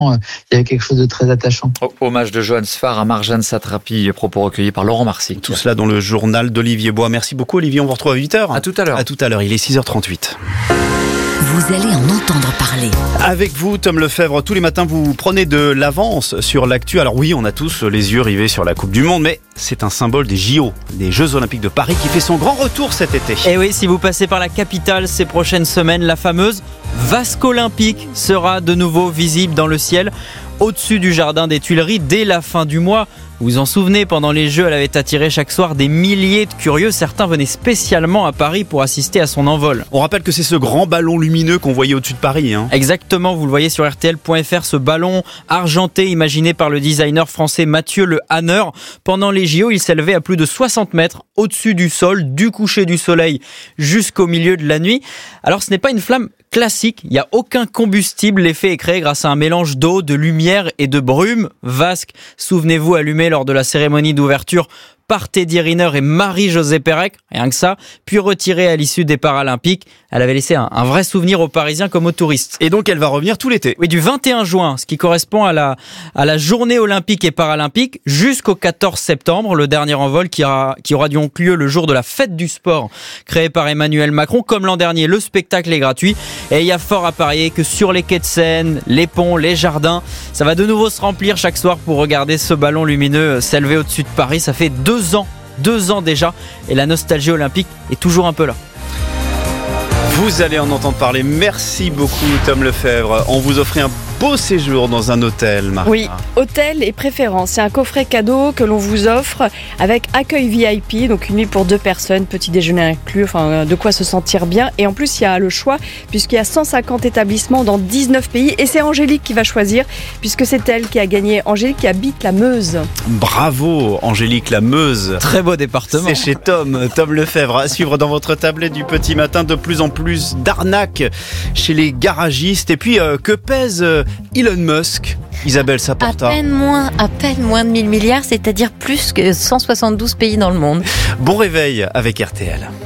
il y avait quelque chose de très attachant. Hommage de Johan Sfar à Marjane Satrapi, propos recueillis par Laurent Marcy. Tout cela dans le journal d'Olivier Bois. Merci beaucoup Olivier, on vous retrouve à 8h. À tout à l'heure. À tout à l'heure, il est 6h38. Vous allez en entendre parler. Avec vous, Tom Lefebvre, tous les matins, vous prenez de l'avance sur l'actu. Alors oui, on a tous les yeux rivés sur la Coupe du Monde, mais c'est un symbole des JO, des Jeux Olympiques de Paris, qui fait son grand retour cet été. Et oui, si vous passez par la capitale ces prochaines semaines, la fameuse vasque olympique sera de nouveau visible dans le ciel, au-dessus du jardin des Tuileries dès la fin du mois. Vous vous en souvenez, pendant les Jeux, elle avait attiré chaque soir des milliers de curieux. Certains venaient spécialement à Paris pour assister à son envol. On rappelle que c'est ce grand ballon lumineux qu'on voyait au-dessus de Paris. Exactement, vous le voyez sur RTL.fr, ce ballon argenté imaginé par le designer français Mathieu Le Hanner. Pendant les JO, il s'élevait à plus de 60 mètres au-dessus du sol, du coucher du soleil jusqu'au milieu de la nuit. Alors ce n'est pas une flamme classique, il n'y a aucun combustible. L'effet est créé grâce à un mélange d'eau, de lumière et de brume. Vasque, souvenez-vous, allumé lors de la cérémonie d'ouverture par Teddy Riner et Marie-Josée Pérec, rien que ça, puis retirée à l'issue des Paralympiques. Elle avait laissé un vrai souvenir aux Parisiens comme aux touristes. Et donc elle va revenir tout l'été. Oui, du 21 juin, ce qui correspond à la journée olympique et paralympique, jusqu'au 14 septembre, le dernier envol qui aura donc lieu le jour de la fête du sport, créée par Emmanuel Macron. Comme l'an dernier, le spectacle est gratuit et il y a fort à parier que sur les quais de Seine, les ponts, les jardins, ça va de nouveau se remplir chaque soir pour regarder ce ballon lumineux s'élever au-dessus de Paris. Ça fait 2 ans déjà, et la nostalgie olympique est toujours un peu là. Vous allez en entendre parler. Merci beaucoup Tom Lefebvre. On vous offre un beau séjour dans un hôtel, Maria. Oui, hôtel et préférence. C'est un coffret cadeau que l'on vous offre avec accueil VIP, donc une nuit pour 2 personnes, petit déjeuner inclus, enfin de quoi se sentir bien. Et en plus, il y a le choix, puisqu'il y a 150 établissements dans 19 pays. Et c'est Angélique qui va choisir, puisque c'est elle qui a gagné. Angélique qui habite la Meuse. Bravo Angélique, la Meuse. Très beau département. C'est chez Tom Lefebvre. À suivre dans votre tablette du petit matin, de plus en plus d'arnaques chez les garagistes. Et puis, que pèse Elon Musk, Isabelle Saporta? À peine moins de 1000 milliards, c'est-à-dire plus que 172 pays dans le monde. Bon réveil avec RTL.